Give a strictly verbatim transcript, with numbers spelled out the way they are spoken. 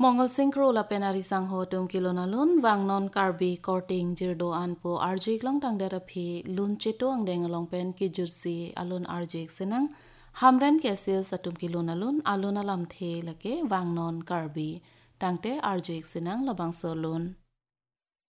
Mongol Synchro la penari sang ho tum kilona lun wang non karbi korting jirdo an po arjik long tang dera phi lun cheto ang deng long pen ki jursi alun arjik senang hamren ke sil satum kilona lun alun alam the lake wang non karbi tangte arjik senang labang solun